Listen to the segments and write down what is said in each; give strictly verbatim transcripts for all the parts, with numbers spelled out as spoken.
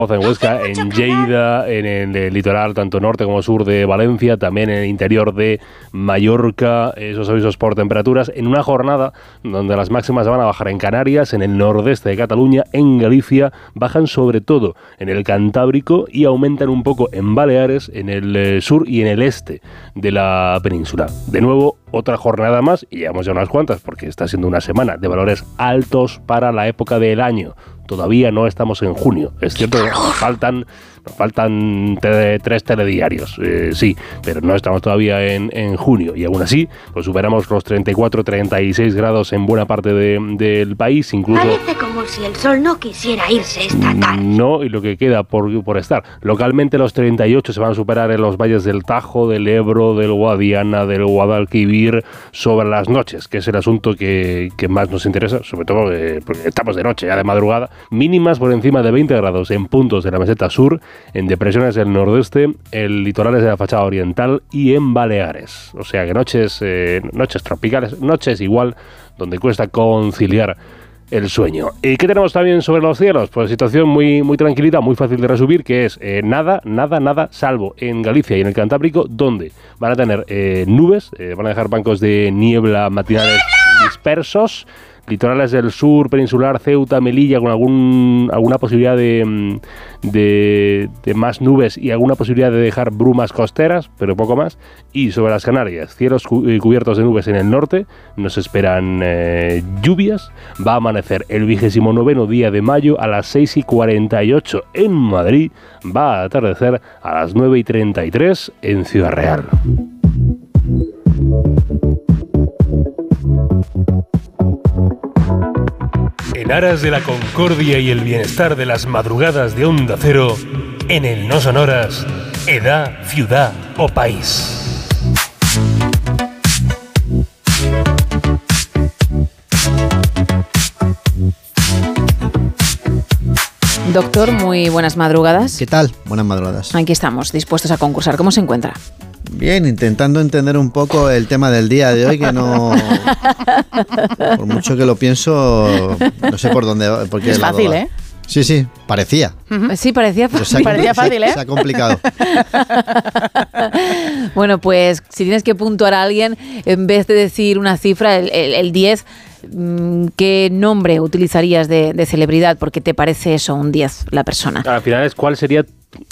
en Huesca, en Lleida, en el litoral tanto norte como sur de Valencia, también en el interior de Mallorca, esos avisos por temperaturas, en una jornada donde las máximas van a bajar en Canarias, en el nordeste de Cataluña, en Galicia, bajan sobre todo en el Cantábrico y aumentan un poco en Baleares, en el eh, sur y en el este de la península. De nuevo, otra jornada más, y llevamos ya unas cuantas, porque está siendo una semana de valores altos para la época del año. Todavía no estamos en junio. Es cierto que nos faltan, nos faltan te, tres telediarios, eh, sí, pero no estamos todavía en, en junio. Y aún así, pues superamos los treinta y cuatro, treinta y seis grados en buena parte de, del país, incluso... Parece como si el sol no quisiera irse esta tarde. No, y lo que queda por, por estar. Localmente los treinta y ocho se van a superar en los valles del Tajo, del Ebro, del Guadiana, del Guadalquivir, sobre las noches, que es el asunto que, que más nos interesa, sobre todo eh, porque estamos de noche, ya de madrugada. Mínimas por encima de veinte grados en puntos de la meseta sur, en depresiones del nordeste, en litorales de la fachada oriental y en Baleares. O sea que noches, eh, noches tropicales, noches igual, donde cuesta conciliar el sueño. ¿Y qué tenemos también sobre los cielos? Pues situación muy, muy tranquilita, muy fácil de resumir, que es eh, nada, nada, nada, salvo en Galicia y en el Cantábrico, donde van a tener eh, nubes, eh, van a dejar bancos de niebla matinales dispersos, litorales del sur, peninsular, Ceuta, Melilla, con algún, alguna posibilidad de, de, de más nubes y alguna posibilidad de dejar brumas costeras, pero poco más. Y sobre las Canarias, cielos cu- cubiertos de nubes en el norte, nos esperan eh, lluvias. Va a amanecer el vigésimo noveno día de mayo a las seis y cuarenta y ocho en Madrid. Va a atardecer a las nueve y treinta y tres en Ciudad Real. En aras de la concordia y el bienestar de las madrugadas de Onda Cero, en el No Sonoras, edad, ciudad o país. Doctor, muy buenas madrugadas. ¿Qué tal? Buenas madrugadas. Aquí estamos, dispuestos a concursar. ¿Cómo se encuentra? Bien, intentando entender un poco el tema del día de hoy, que no... Por mucho que lo pienso, no sé por dónde va. Es fácil, ¿eh? Sí, sí, parecía. Uh-huh. Sí, parecía, ha, parecía fácil, ¿eh? Se ha complicado. Bueno, pues si tienes que puntuar a alguien, en vez de decir una cifra, el, el, el diez, ¿qué nombre utilizarías de, de celebridad? Porque te parece eso, un diez, la persona. Al final es cuál sería...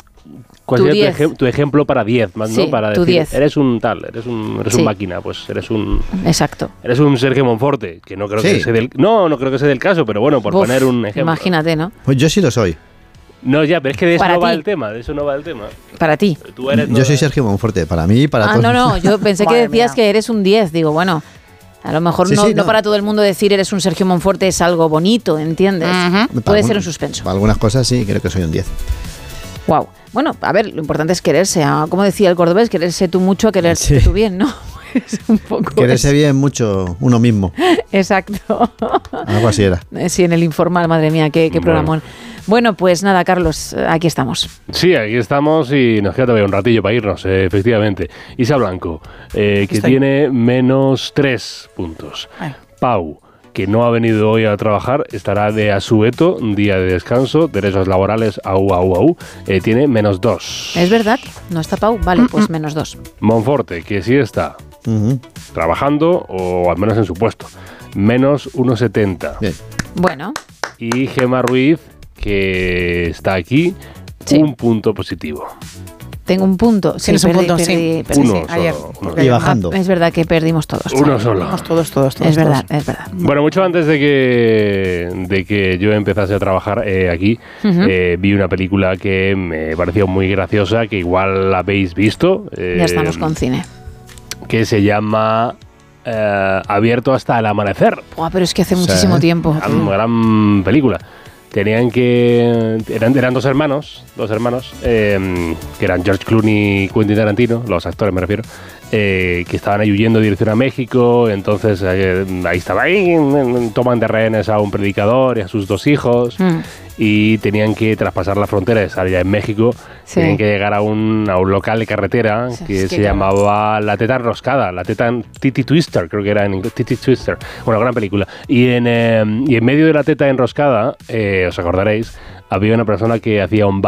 ¿Cuál tu sería tu, ejem- tu ejemplo para diez? Más, sí, ¿no? Para tu decir, diez. Eres un tal, eres un, eres sí. un máquina, pues eres un... Exacto. Eres un Sergio Monforte, que no creo sí. que sea del... No, no creo que sea del caso, pero bueno, por Uf, poner un ejemplo. Imagínate, ¿no? Pues yo sí lo soy. No, ya, pero es que de eso Para no va ti. el tema, de eso no va el tema. Para ti. Tú eres, no, Yo soy Sergio Monforte, para mí y para Ah, todos. no, no, yo pensé que Madre decías mía. que eres un diez. Digo, bueno, a lo mejor Sí, no, sí, no no. para todo el mundo decir eres un Sergio Monforte es algo bonito, ¿entiendes? Ujú. Puede Para ser algún- un suspenso. Para algunas cosas sí, creo que soy un diez. Wow. Bueno, a ver, lo importante es quererse. ah, Como decía el cordobés, quererse tú mucho, quererse Sí. tú bien, ¿no? Es un poco Quererse eso. bien mucho uno mismo. Exacto. Algo así era. Eh, Sí, en el informal, madre mía, qué, qué Bueno. programón. Bueno, pues nada, Carlos, eh, aquí estamos. Sí, aquí estamos y nos queda todavía un ratillo para irnos, eh, efectivamente. Isa Blanco, eh, que Estoy. tiene menos tres puntos. Ay. Pau, que no ha venido hoy a trabajar, estará de asueto, un día de descanso, derechos laborales, au, au, au, eh, tiene menos dos. ¿Es verdad? ¿No está Pau? Vale, pues menos dos. Monforte, que sí está Ujú. trabajando, o al menos en su puesto, menos uno setenta. Bien. Bueno, Y Gemma Ruiz, que está aquí, Sí. un punto positivo. tengo un punto. Sí, Tienes un perdí, punto, perdí, sí. perdí. Uno sí, solo. ayer. uno. Porque- Y bajando. Es verdad que perdimos todos. Uno solo. Todos, todos, todos, todos. Es verdad, todos. es verdad. Bueno, mucho antes de que, de que yo empezase a trabajar eh, aquí, Ujú. eh, vi una película que me pareció muy graciosa, que igual la habéis visto. eh, Ya estamos con cine. Que se llama eh, Abierto hasta el amanecer. Buah, pero es que hace Sí. muchísimo tiempo. Gran, gran película. Tenían que... Eran, eran dos hermanos, dos hermanos, eh, que eran George Clooney y Quentin Tarantino, los actores me refiero, eh, que estaban ahí huyendo en dirección a México, entonces eh, ahí estaba, ahí toman de rehenes a un predicador y a sus dos hijos, Mm. y tenían que traspasar la frontera, estar ya en México, Sí. tenían que llegar a un, a un local de carretera Sí, que es que se claro. llamaba La Teta Enroscada, La Teta Titi Twister, creo que era en inglés, Titi Twister, bueno, gran película. Y en, eh, y en medio de La Teta Enroscada, eh, os acordaréis, había una persona que hacía un